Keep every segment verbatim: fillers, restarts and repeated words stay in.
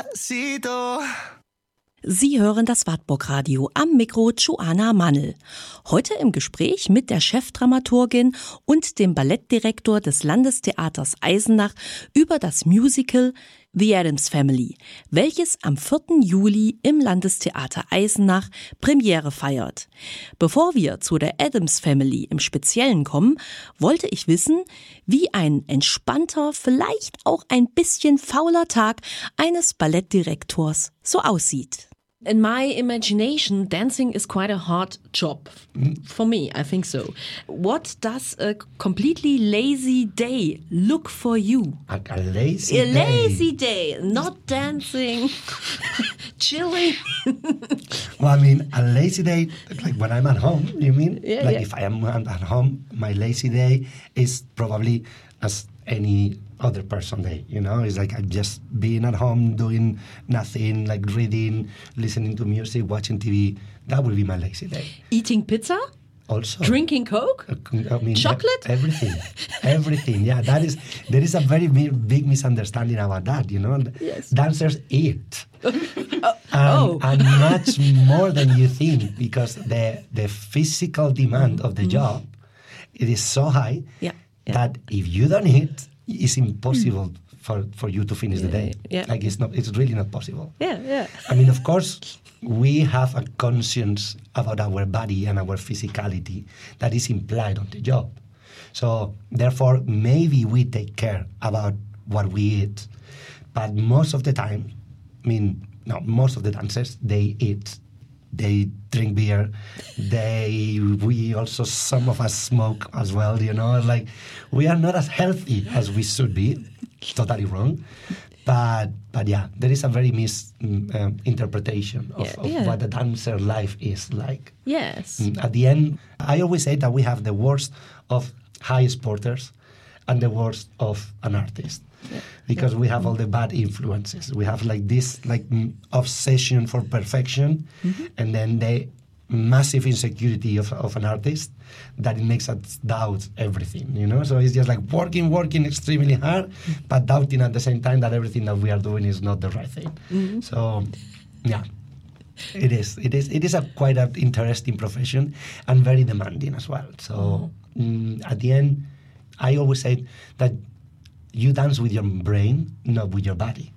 Despacito. Sie hören das Wartburg-Radio, am Mikro Joanna Mannl. Heute im Gespräch mit der Chefdramaturgin und dem Ballettdirektor des Landestheaters Eisenach über das Musical The Addams Family, welches am vierten Juli im Landestheater Eisenach Premiere feiert. Bevor wir zu der Addams Family im Speziellen kommen, wollte ich wissen, wie ein entspannter, vielleicht auch ein bisschen fauler Tag eines Ballettdirektors so aussieht. In my imagination, dancing is quite a hard job. For me, I think so. What does a completely lazy day look for you? A, a lazy a day? A lazy day, not dancing, chilling. Well, I mean, a lazy day, like when I'm at home, you mean? Yeah, like yeah. if I am at home, my lazy day is probably as any other person day, you know? It's like I'm just being at home, doing nothing, like reading, listening to music, watching T V. That will be my lazy day. Eating pizza? Also. Drinking Coke? I mean, chocolate? Everything. Everything, yeah. That is, there is a very big, big misunderstanding about that, you know? Yes. Dancers eat. oh. And, oh. and much more than you think, because the, the physical demand of the mm. job, it is so high yeah. Yeah. that if you don't eat, it's impossible mm. for, for you to finish yeah, the day. Yeah. Like it's not, it's really not possible. Yeah, yeah. I mean, of course, we have a conscience about our body and our physicality that is implied on the job. So therefore, maybe we take care about what we eat, but most of the time, I mean, no, most of the dancers, they eat. They drink beer. They, we also, some of us smoke as well, you know, like we are not as healthy as we should be. Totally wrong. But, but yeah, there is a very misinterpretation um, of, yeah, of yeah. what a dancer life is like. Yes. At the end, I always say that we have the worst of high sporters and the worst of an artist. Yeah. Because yeah. we have all the bad influences. We have like this like obsession for perfection, mm-hmm. and then the massive insecurity of, of an artist that it makes us doubt everything, you know? So it's just like working, working extremely hard, but doubting at the same time that everything that we are doing is not the right thing. Mm-hmm. So, yeah. It is. It is. It is a quite an interesting profession and very demanding as well. So, mm-hmm. mm, at the end, I always say that you dance with your brain, not with your body.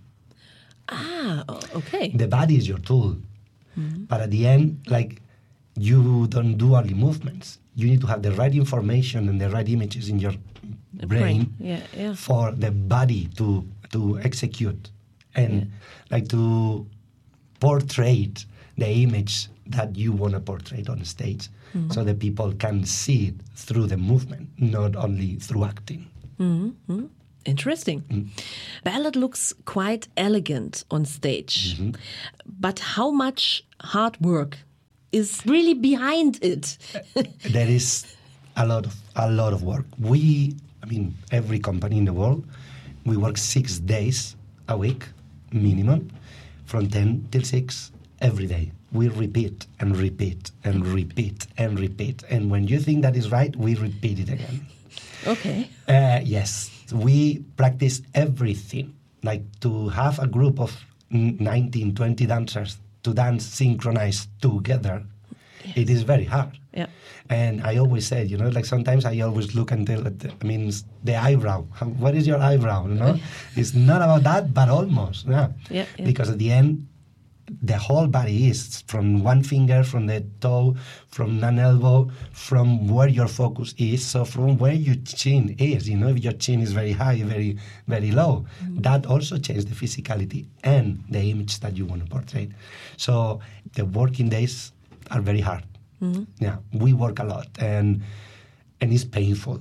Ah, okay. The body is your tool. Mm-hmm. But at the end, like, you don't do only movements. You need to have the right information and the right images in your the brain, brain. Yeah, yeah. for the body to, to execute and yeah. like to portray the image that you want to portray on stage, mm-hmm. so that people can see it through the movement, not only through acting. Mm-hmm. Interesting. Mm. Ballet looks quite elegant on stage, mm-hmm. but how much hard work is really behind it? There is a lot of a lot of work. We, I mean, every company in the world, we work six days a week minimum, from ten till six every day. We repeat and repeat and repeat and repeat, and when you think that is right, we repeat it again. Okay. Uh, yes, we practice everything. Like to have a group of nineteen, twenty dancers to dance synchronized together, yes. It is very hard. Yeah. And I always say, you know, like sometimes I always look until, the, I mean, the eyebrow. What is your eyebrow, you know? It's not about that, but almost, yeah. Yeah, yeah. Because at the end, the whole body is from one finger, from the toe, from an elbow, from where your focus is, so from where your chin is. You know, if your chin is very high, very, very low, mm-hmm. that also changes the physicality and the image that you want to portray. So the working days are very hard. Mm-hmm. Yeah, we work a lot, and and it's painful.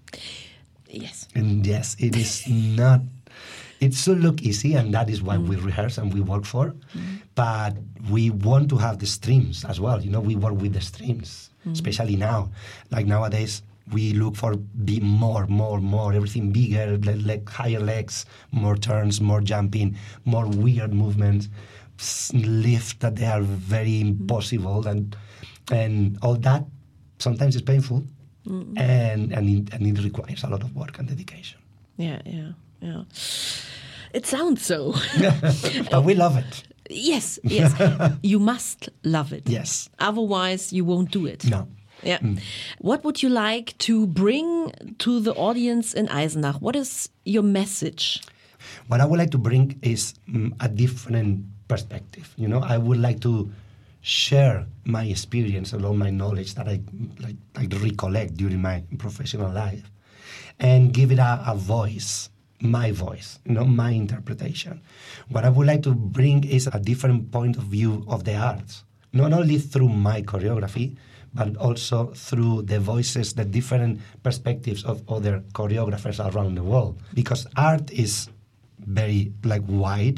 Yes. And yes, it is not. It should look easy, and that is what mm. we rehearse and we work for. Mm. But we want to have the streams as well. You know, we work with the streams, mm. especially now. Like nowadays, we look for be more, more, more, everything bigger, like higher legs, more turns, more jumping, more weird movements, lift that they are very impossible, and and all that. Sometimes it's painful, mm. and and it, and it requires a lot of work and dedication. Yeah, yeah. Yeah. It sounds so. But we love it. Yes, yes. You must love it. Yes. Otherwise, you won't do it. No. Yeah. Mm. What would you like to bring to the audience in Eisenach? What is your message? What I would like to bring is um, a different perspective. You know, I would like to share my experience and all my knowledge that I like, like recollect during my professional life, and give it a, a voice, my voice, you know, my interpretation. What I would like to bring is a different point of view of the arts, not only through my choreography, but also through the voices, the different perspectives of other choreographers around the world. Because art is very like wide,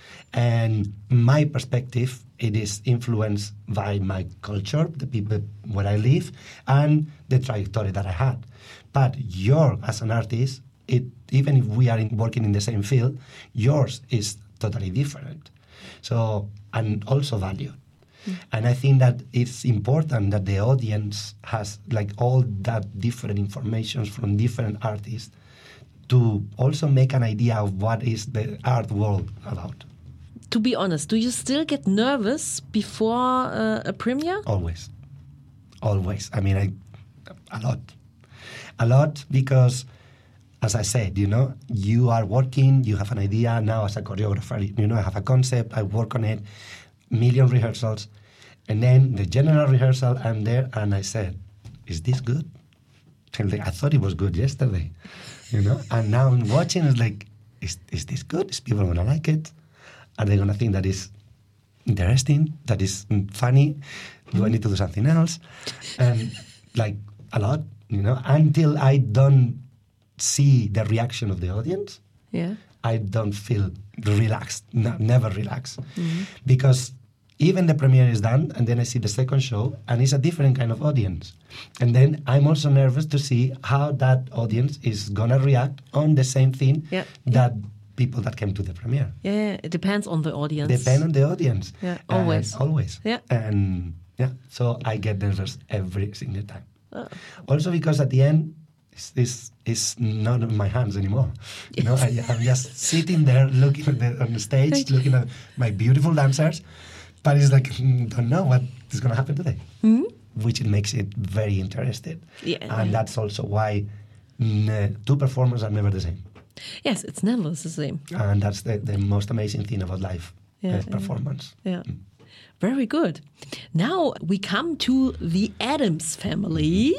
and my perspective, it is influenced by my culture, the people where I live, and the trajectory that I had. But your, as an artist, it, even if we are in, working in the same field, yours is totally different. So, and also valued. Mm. And I think that it's important that the audience has like all that different information from different artists to also make an idea of what is the art world about. To be honest, do you still get nervous before uh, a premiere? Always. Always. I mean, I, a lot. A lot because, as I said, you know, you are working, you have an idea now as a choreographer, you know, I have a concept, I work on it, million rehearsals, and then the general rehearsal, I'm there, and I said, is this good? And like, I thought it was good yesterday, you know, and now I'm watching, it's like, is, is this good? Is people going to like it? Are they going to think that is interesting, that is funny? Do I need to do something else? And like a lot, you know, until I don't see the reaction of the audience, yeah, I don't feel relaxed, no, never relax. Mm-hmm. Because even the premiere is done, and then I see the second show, and it's a different kind of audience. And then I'm also nervous to see how that audience is going to react on the same thing yeah. that people that came to the premiere. Yeah, yeah, it depends on the audience. Depend on the audience. Yeah, always. And always. Yeah. And yeah, so I get nervous every single time. Oh. Also because at the end, it's, it's, it's not in my hands anymore. You know, I, I'm just sitting there looking at the, on the stage, looking at my beautiful dancers, but it's like, mm, don't know what is going to happen today. Mm-hmm. Which it makes it very interesting. Yeah. And that's also why mm, two performers are never the same. Yes, it's never the same. And that's the, the most amazing thing about live yeah, uh, performance. Yeah. Mm. Very good. Now we come to the Addams Family.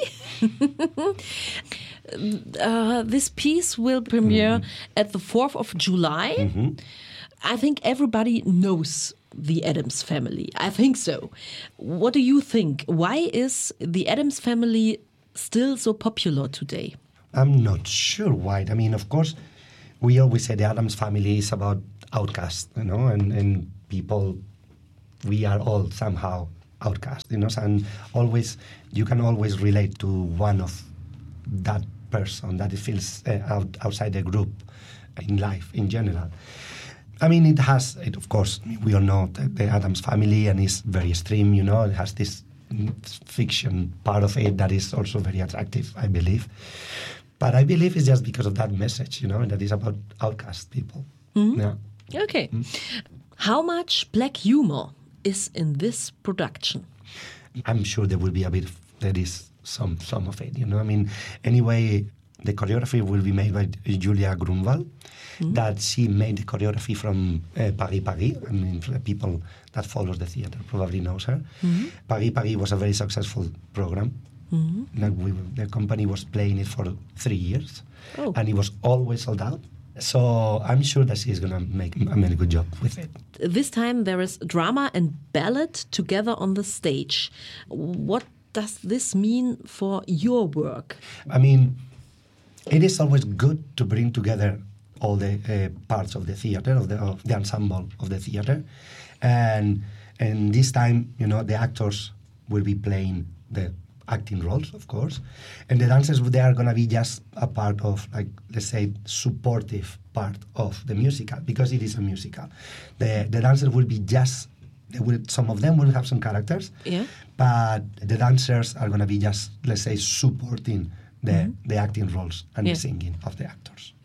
uh, this piece will premiere mm-hmm. at the fourth of July. Mm-hmm. I think everybody knows the Addams Family. I think so. What do you think? Why is the Addams Family still so popular today? I'm not sure why. I mean, of course, we always say the Addams Family is about outcasts, you know, and, and people, we are all somehow outcasts, you know, and always, you can always relate to one of that person that it feels uh, out, outside the group in life in general. I mean, it has, it, of course, we all know the, the Addams Family, and it's very extreme, you know, it has this fiction part of it that is also very attractive, I believe. But I believe it's just because of that message, you know, that is about outcast people. Mm-hmm. Yeah. Okay. Mm-hmm. How much black humor is in this production? I'm sure there will be a bit, of, there is some some of it, you know. I mean, anyway, the choreography will be made by Julia Grunwald, mm-hmm. that she made the choreography from uh, Paris Paris. I mean, for the people that follows the theater probably knows her. Mm-hmm. Paris Paris was a very successful program. Mm-hmm. Like we, the company was playing it for three years, oh. and it was always sold out. So I'm sure that she's going to make a really good job with it. This time there is drama and ballet together on the stage. What does this mean for your work? I mean, it is always good to bring together all the uh, parts of the theater, of the, of the ensemble of the theater. And, and this time, you know, the actors will be playing the acting roles, of course, and the dancers, they are going to be just a part of, like, let's say, supportive part of the musical, because it is a musical. The the dancers will be just, they will, some of them will have some characters, yeah, but the dancers are going to be just, let's say, supporting the, mm-hmm. the acting roles and yeah. the singing of the actors.